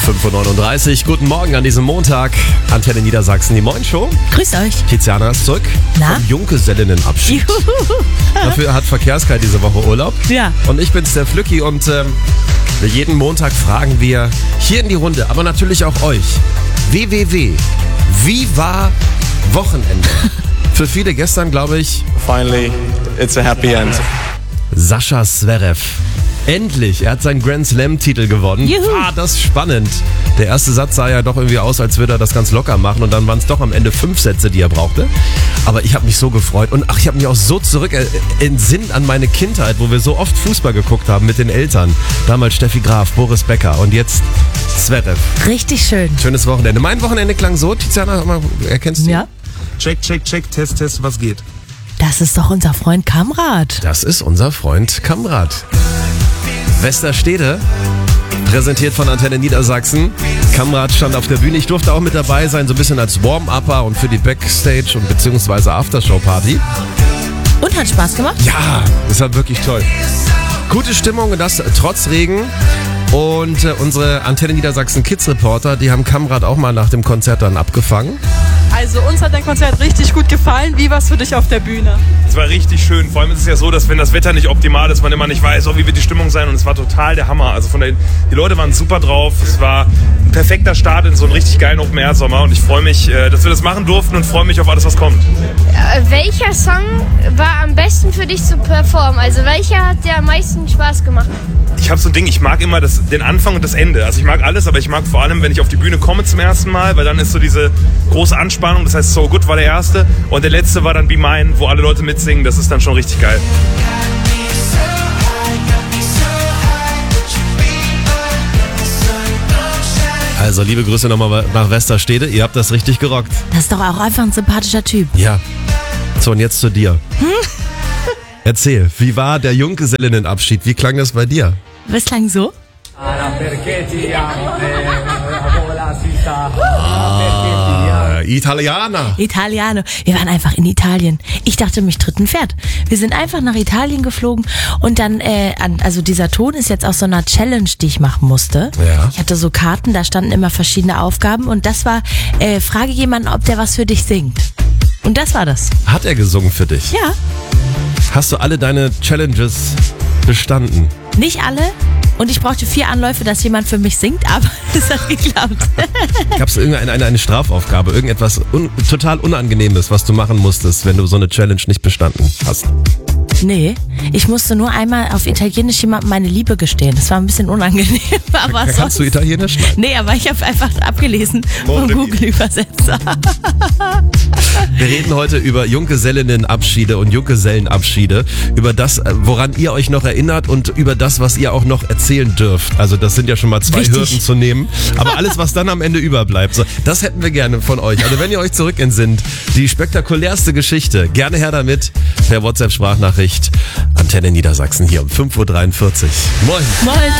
5:39 Uhr, guten Morgen an diesem Montag. Antenne Niedersachsen, die Moin-Show. Grüß euch. Tiziana ist zurück Na? vom Junggesellinnenabschied. Dafür hat Verkehrskite diese Woche Urlaub. Ja. Und ich bin's, der Flücki, und jeden Montag fragen wir hier in die Runde, aber natürlich auch euch. Wie war Wochenende? Für viele gestern, glaube ich, Finally, it's a happy end. Sascha Zverev. Endlich, er hat seinen Grand Slam-Titel gewonnen. Juhu. War das spannend. Der erste Satz sah ja doch irgendwie aus, als würde er das ganz locker machen. Und dann waren es doch am Ende 5 Sätze, die er brauchte. Aber ich habe mich so gefreut. Und ich habe mich auch so zurück entsinnt an meine Kindheit, wo wir so oft Fußball geguckt haben mit den Eltern. Damals Steffi Graf, Boris Becker und jetzt Zverev. Richtig schön. Schönes Wochenende. Mein Wochenende klang so, Tiziana, erkennst du? Ja. Check, Test, was geht? Das ist doch unser Freund Kamrat. Das ist unser Freund Kamrat. Westerstede, präsentiert von Antenne Niedersachsen. Kamrat stand auf der Bühne. Ich durfte auch mit dabei sein, so ein bisschen als Warm-Upper und für die Backstage- und beziehungsweise Aftershow-Party. Und hat Spaß gemacht? Ja, das war wirklich toll. Gute Stimmung und das trotz Regen. Und unsere Antenne Niedersachsen Kids-Reporter, die haben Kamrat auch mal nach dem Konzert dann abgefangen. Also uns hat dein Konzert richtig gut gefallen. Wie war es für dich auf der Bühne? Es war richtig schön. Vor allem ist es ja so, dass wenn das Wetter nicht optimal ist, man immer nicht weiß, wie wird die Stimmung sein. Und es war total der Hammer. Also die Leute waren super drauf. Es war ein perfekter Start in so einen richtig geilen Open-Air-Sommer. Und ich freue mich, dass wir das machen durften und freue mich auf alles, was kommt. Welcher Song war am besten für dich zu performen? Also welcher hat dir am meisten Spaß gemacht? Ich habe so ein Ding, ich mag immer den Anfang und das Ende. Also ich mag alles, aber ich mag vor allem, wenn ich auf die Bühne komme zum ersten Mal, weil dann ist so diese große Anspannung. Das heißt, So Good war der erste und der letzte war dann Be Mine, wo alle Leute mitsingen. Das ist dann schon richtig geil. Also liebe Grüße nochmal nach Westerstede. Ihr habt das richtig gerockt. Das ist doch auch einfach ein sympathischer Typ. Ja. So, und jetzt zu dir. Erzähl, wie war der Junggesellinnenabschied? Wie klang das bei dir? Was klang so? Italianer. Italiano. Wir waren einfach in Italien. Ich dachte, mich tritt ein Pferd. Wir sind einfach nach Italien geflogen und dann, also dieser Ton ist jetzt aus so einer Challenge, die ich machen musste. Ja. Ich hatte so Karten, da standen immer verschiedene Aufgaben und das war, frage jemanden, ob der was für dich singt. Und das war das. Hat er gesungen für dich? Ja. Hast du alle deine Challenges bestanden? Nicht alle. Und ich brauchte 4 Anläufe, dass jemand für mich singt, aber es hat geklappt. Gab es eine Strafaufgabe, irgendetwas total Unangenehmes, was du machen musstest, wenn du so eine Challenge nicht bestanden hast? Nee, ich musste nur einmal auf Italienisch jemandem meine Liebe gestehen. Das war ein bisschen unangenehm. Aber Kannst du Italienisch? Nein. Nee, aber ich habe einfach abgelesen vom Google-Übersetzer. Wir reden heute über Junggesellinnenabschiede und Junggesellenabschiede, über das, woran ihr euch noch erinnert und über das, was ihr auch noch erzählen dürft. Also das sind ja schon mal 2 Wichtig. Hürden zu nehmen. Aber alles, was dann am Ende überbleibt, so, das hätten wir gerne von euch. Also wenn ihr euch zurückentsinnt, die spektakulärste Geschichte, gerne her damit per WhatsApp-Sprachnachricht. Antenne Niedersachsen hier um 5:43 Uhr. Moin. Moin.